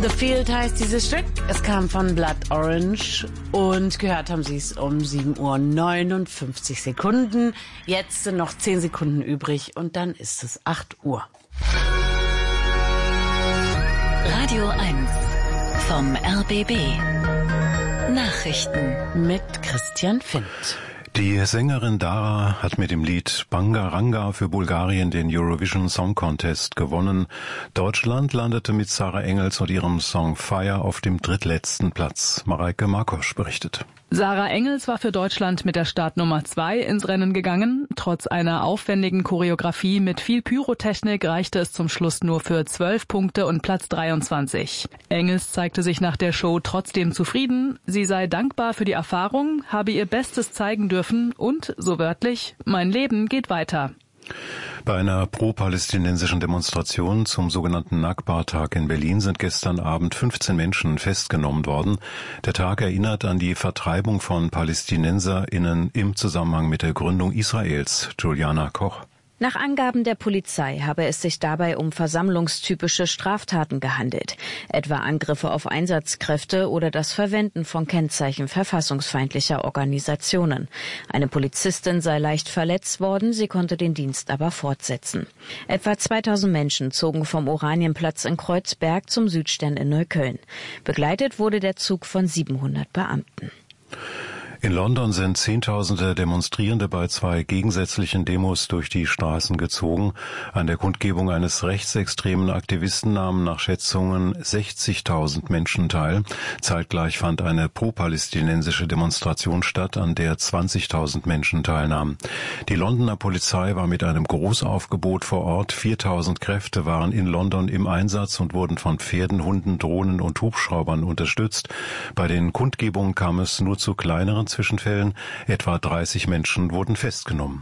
The Field heißt dieses Stück. Es kam von Blood Orange und gehört haben Sie es um 7:59 Uhr. Jetzt sind noch 10 Sekunden übrig und dann ist es 8 Uhr. Radio 1 vom RBB. Nachrichten mit Christian Findt. Die Sängerin Dara hat mit dem Lied Bangaranga für Bulgarien den Eurovision Song Contest gewonnen. Deutschland landete mit Sarah Engels und ihrem Song Fire auf dem drittletzten Platz. Mareike Markosch berichtet. Sarah Engels war für Deutschland mit der Startnummer 2 ins Rennen gegangen. Trotz einer aufwendigen Choreografie mit viel Pyrotechnik reichte es zum Schluss nur für 12 Punkte und Platz 23. Engels zeigte sich nach der Show trotzdem zufrieden. Sie sei dankbar für die Erfahrung, habe ihr Bestes zeigen dürfen und, so wörtlich, mein Leben geht weiter. Bei einer pro-palästinensischen Demonstration zum sogenannten Nakba-Tag in Berlin sind gestern Abend 15 Menschen festgenommen worden. Der Tag erinnert an die Vertreibung von PalästinenserInnen im Zusammenhang mit der Gründung Israels. Juliana Koch. Nach Angaben der Polizei habe es sich dabei um versammlungstypische Straftaten gehandelt, etwa Angriffe auf Einsatzkräfte oder das Verwenden von Kennzeichen verfassungsfeindlicher Organisationen. Eine Polizistin sei leicht verletzt worden, sie konnte den Dienst aber fortsetzen. Etwa 2000 Menschen zogen vom Oranienplatz in Kreuzberg zum Südstern in Neukölln. Begleitet wurde der Zug von 700 Beamten. In London sind Zehntausende Demonstrierende bei 2 gegensätzlichen Demos durch die Straßen gezogen. An der Kundgebung eines rechtsextremen Aktivisten nahmen nach Schätzungen 60.000 Menschen teil. Zeitgleich fand eine pro-palästinensische Demonstration statt, an der 20.000 Menschen teilnahmen. Die Londoner Polizei war mit einem Großaufgebot vor Ort. 4.000 Kräfte waren in London im Einsatz und wurden von Pferden, Hunden, Drohnen und Hubschraubern unterstützt. Bei den Kundgebungen kam es nur zu kleineren Zwischenfällen. Etwa 30 Menschen wurden festgenommen.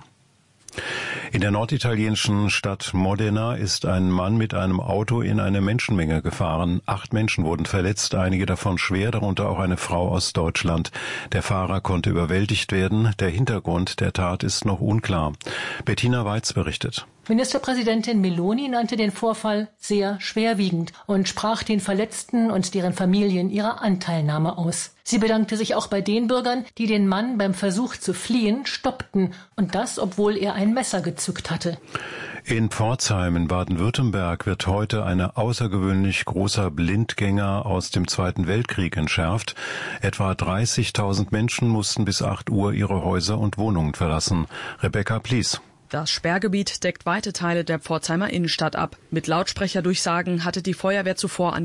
In der norditalienischen Stadt Modena ist ein Mann mit einem Auto in eine Menschenmenge gefahren. 8 Menschen wurden verletzt, einige davon schwer, darunter auch eine Frau aus Deutschland. Der Fahrer konnte überwältigt werden. Der Hintergrund der Tat ist noch unklar. Bettina Weiz berichtet. Ministerpräsidentin Meloni nannte den Vorfall sehr schwerwiegend und sprach den Verletzten und deren Familien ihre Anteilnahme aus. Sie bedankte sich auch bei den Bürgern, die den Mann beim Versuch zu fliehen stoppten, und das, obwohl er ein Messer gezückt hatte. In Pforzheim in Baden-Württemberg wird heute ein außergewöhnlich großer Blindgänger aus dem Zweiten Weltkrieg entschärft. Etwa 30.000 Menschen mussten bis 8 Uhr ihre Häuser und Wohnungen verlassen. Rebecca Plies. Das Sperrgebiet deckt weite Teile der Pforzheimer Innenstadt ab. Mit Lautsprecherdurchsagen hatte die Feuerwehr zuvor an